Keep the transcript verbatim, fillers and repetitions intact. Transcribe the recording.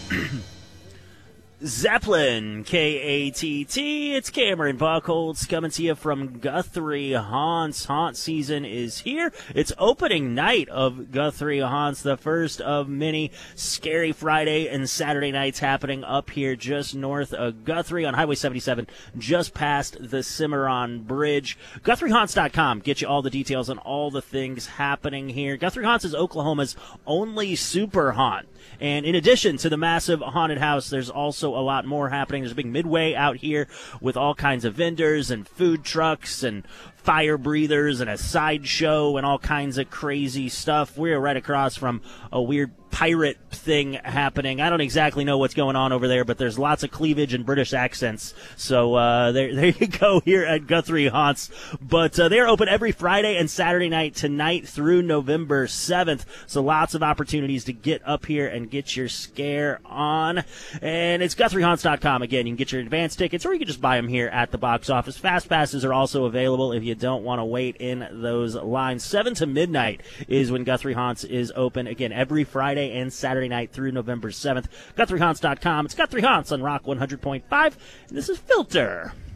Zeppelin, K A T T, it's Cameron Buckholz coming to you from Guthrie Haunts. Haunt season is here. It's opening night of Guthrie Haunts, the first of many Scary Friday and Saturday nights happening up here just north of Guthrie on Highway seventy-seven, just past the Cimarron Bridge. Guthrie Haunts dot com gets you all the details on all the things happening here. Guthrie Haunts is Oklahoma's only super haunt. And in addition to the massive haunted house, there's also a lot more happening. There's a big midway out here with all kinds of vendors and food trucks and fire breathers and a sideshow and all kinds of crazy stuff. We're right across from a weird pirate thing happening. I don't exactly know what's going on over there, but there's lots of cleavage and British accents. So uh, there, there you go here at Guthrie Haunts. But uh, they're open every Friday and Saturday night tonight through November seventh. So lots of opportunities to get up here and get your scare on. And it's Guthrie Haunts dot com. Again, you can get your advance tickets or you can just buy them here at the box office. Fast passes are also available if you don't want to wait in those lines. seven to midnight is when Guthrie Haunts is open. Again, every Friday and Saturday night through November seventh. Guthrie Haunts dot com. It's Guthrie Haunts on Rock one hundred point five. And this is Filter.